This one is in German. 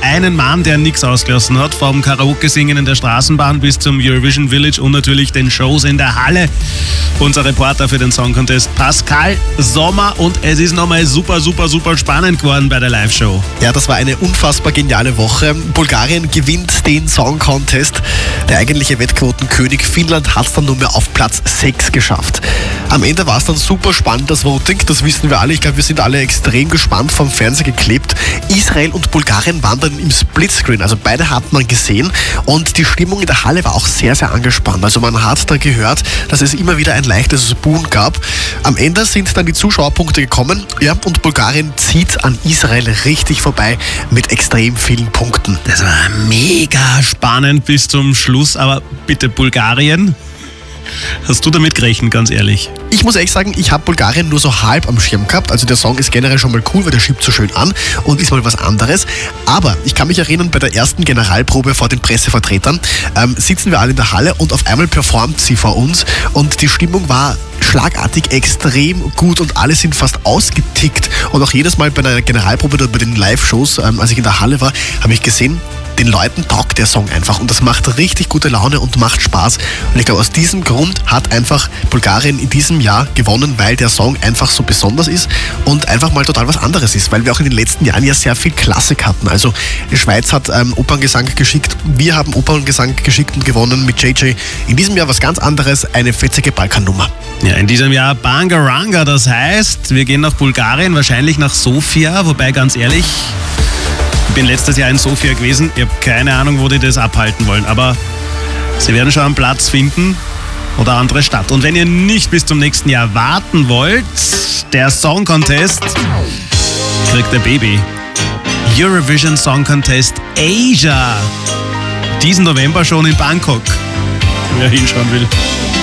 einen Mann, der nichts ausgelassen hat, vom Karaoke-Singen in der Straßenbahn bis zum Eurovision Village und natürlich den Shows in der Halle. Unser Reporter für den Song Contest, Pascal Sommer. Und es ist nochmal super spannend geworden bei der Live-Show. Ja, das war eine unfassbar geniale Woche. Bulgarien gewinnt den Song Contest. Der eigentliche Wettquotenkönig Finnland hat es dann nur mehr auf Platz 6 geschafft. Am Ende war es dann super spannend, das Voting, das wissen wir alle. Ich glaube, wir sind alle extrem gespannt, vom Fernseher geklebt. Israel und Bulgarien waren dann im Splitscreen, also beide hat man gesehen. Und die Stimmung in der Halle war auch sehr angespannt. Also man hat dann gehört, dass es immer wieder ein leichtes Buhen gab. Am Ende sind dann die Zuschauerpunkte gekommen. Ja, und Bulgarien zieht an Israel richtig vorbei mit extrem vielen Punkten. Das war mega spannend bis zum Schluss. Aber bitte, Bulgarien, hast du damit gerechnet, ganz ehrlich? Ich muss ehrlich sagen, ich habe Bulgarien nur so halb am Schirm gehabt. Also der Song ist generell schon mal cool, weil der schiebt so schön an und ist mal was anderes. Aber ich kann mich erinnern, bei der ersten Generalprobe vor den Pressevertretern sitzen wir alle in der Halle und auf einmal performt sie vor uns und die Stimmung war schlagartig extrem gut und alle sind fast ausgetickt. Und auch jedes Mal bei einer Generalprobe oder bei den Live-Shows, als ich in der Halle war, habe ich gesehen, den Leuten taugt der Song einfach und das macht richtig gute Laune und macht Spaß. Und ich glaube, aus diesem Grund hat einfach Bulgarien in diesem Jahr gewonnen, weil der Song einfach so besonders ist und einfach mal total was anderes ist, weil wir auch in den letzten Jahren ja sehr viel Klassik hatten. Also die Schweiz hat Operngesang geschickt, wir haben Operngesang geschickt und gewonnen mit JJ. In diesem Jahr was ganz anderes, eine fetzige Balkannummer. Ja, in diesem Jahr Bangaranga, das heißt, wir gehen nach Bulgarien, wahrscheinlich nach Sofia, wobei ganz ehrlich, ich bin letztes Jahr in Sofia gewesen. Ich habe keine Ahnung, wo die das abhalten wollen. Aber sie werden schon einen Platz finden oder eine andere Stadt. Und wenn ihr nicht bis zum nächsten Jahr warten wollt, der Song Contest kriegt der Baby. Eurovision Song Contest Asia. Diesen November schon in Bangkok. Wer hinschauen will.